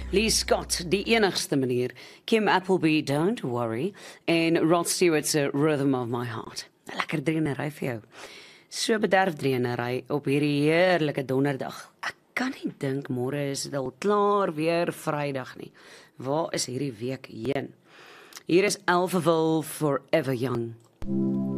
Lee Scott, Die enigste manier, Kim Appleby, Don't Worry, en Rod Stewart se Rhythm of My Heart. 'n Lekker drienery vir jou. So bederf drienery op hierdie heerlike donderdag. Ek kan nie dink môre is dit al klaar weer Vrydag nie. Waar is hierdie week heen? Hier is Alphaville Forever Young.